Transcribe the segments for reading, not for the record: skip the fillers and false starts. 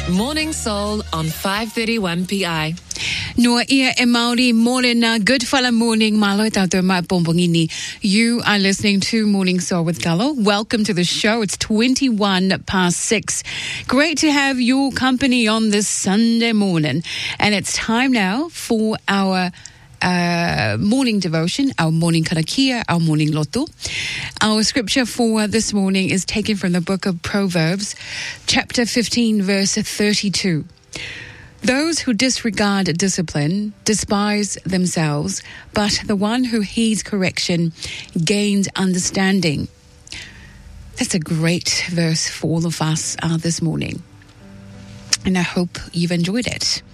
Morning Soul on 5:31 PI. Noa ia e Māori morena good fala morning malo tātou mai pompongini. You are listening to Morning Soul with Gallo. Welcome to the show. It's 6:21. Great to have your company on this Sunday morning. And it's time now for our morning devotion, our morning karakia, our morning loto. Our scripture for this morning is taken from the book of Proverbs, chapter 15, verse 32. Those who disregard discipline despise themselves, but the one who heeds correction gains understanding. That's a great verse for all of us this morning. And I hope you've enjoyed it.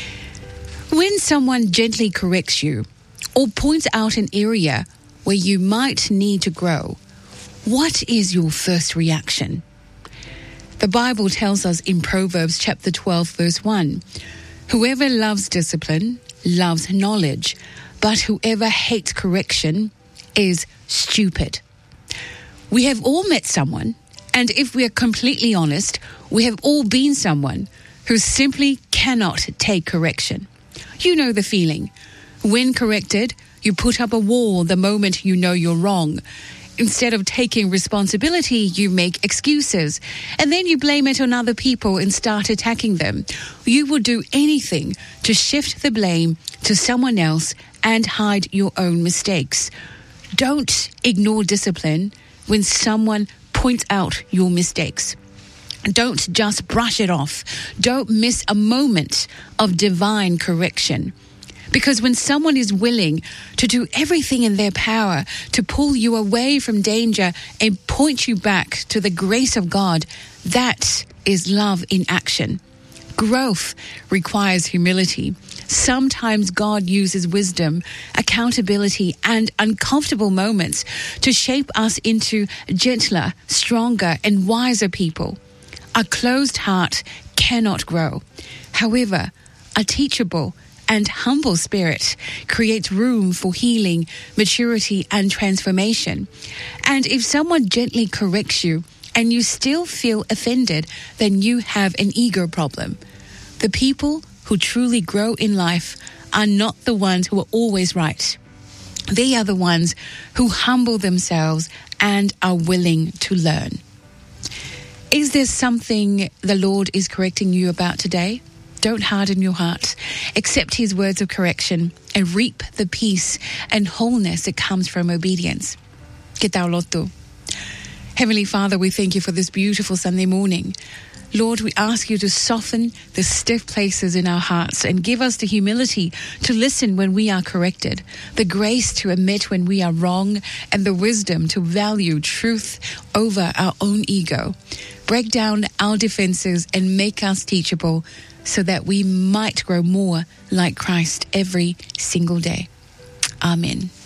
When someone gently corrects you or points out an area where you might need to grow, what is your first reaction? The Bible tells us in Proverbs chapter 12, verse 1, whoever loves discipline loves knowledge, but whoever hates correction is stupid. We have all met someone, and if we are completely honest, we have all been someone who simply cannot take correction. You know the feeling. When corrected, you put up a wall the moment you know you're wrong. Instead of taking responsibility, you make excuses. And then you blame it on other people and start attacking them. You will do anything to shift the blame to someone else and hide your own mistakes. Don't ignore discipline when someone points out your mistakes. Don't just brush it off. Don't miss a moment of divine correction. Because when someone is willing to do everything in their power to pull you away from danger and point you back to the grace of God, that is love in action. Growth requires humility. Sometimes God uses wisdom, accountability, and uncomfortable moments to shape us into gentler, stronger, and wiser people. A closed heart cannot grow. However, a teachable and humble spirit creates room for healing, maturity, and transformation. And if someone gently corrects you and you still feel offended, then you have an ego problem. The people who truly grow in life are not the ones who are always right. They are the ones who humble themselves and are willing to learn. Is there something the Lord is correcting you about today? Don't harden your heart. Accept his words of correction and reap the peace and wholeness that comes from obedience. Que tau loto. Heavenly Father, we thank you for this beautiful Sunday morning. Lord, we ask you to soften the stiff places in our hearts and give us the humility to listen when we are corrected, the grace to admit when we are wrong, and the wisdom to value truth over our own ego. Break down our defenses and make us teachable so that we might grow more like Christ every single day. Amen.